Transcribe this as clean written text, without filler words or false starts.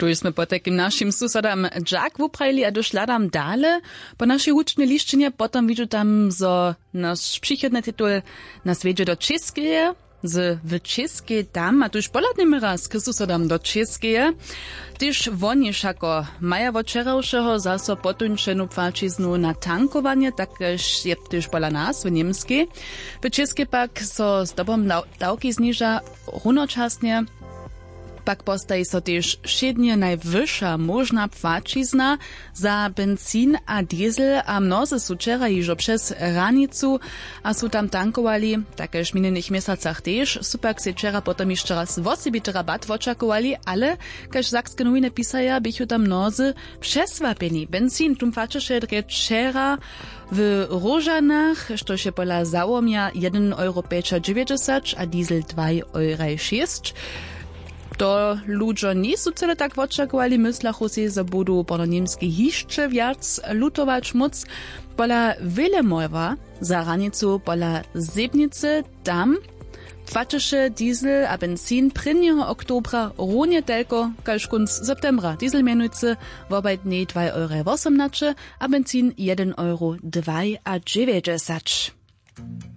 Tu jsme po takim našim susedam džak wuprajli a došladam dale. Po našej učnej liščine potom vidžu tam, zo naš přichodný titul nas vedže do Českeje, w Českej tam, a tuž poladnemy raz k susedam do Českeje. Tyž oni šako maja včerajšeho zaso potunčenu płačiznu na tankowanie, takež je tyž pola nas w Niemskiej. W Českej pak so z dobom dawki zniża runočasnie. Pak postaji so tež šednje najwyższa možna płačizna za benzín a diesel a mnozy su wczera jižo přes ranicu a su tam tankowali, takež v minulých miesacach tež, su pak se wczera potom jeszcze raz wosebity rabat očakovali, ale kaž Sakske nowiny pisaja, bychu tam mnozy přesvapeni. Benzín tum fačeše wczera w Różanach, što się pola załomia 1,95 € a diesel 2,06 €. To ludzie nie są cele tak oczekowali, myślachu si, że budu po niemskie jeszcze wiac lutować móc. Pola Wilemowa za ranicu pola Zebnicy tam płaczysze diesel a benzin 1. oktobra runie tylko kaž kunc septembra. Diesel mianujcy w obaj dni 2,18 € a benzin 1,92 €